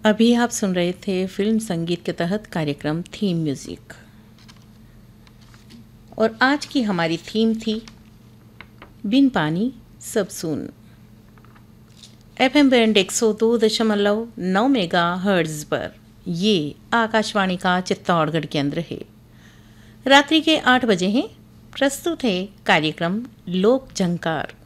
अभी आप सुन रहे थे फिल्म संगीत के तहत कार्यक्रम थीम म्यूजिक, और आज की हमारी थीम थी बिन पानी सब सून। FM बैंड 102.9 मेगा हर्ट्ज पर ये आकाशवाणी का चित्तौड़गढ़ केंद्र है। रात्रि के 8 बजे हैं। प्रस्तुत है कार्यक्रम लोक झंकार।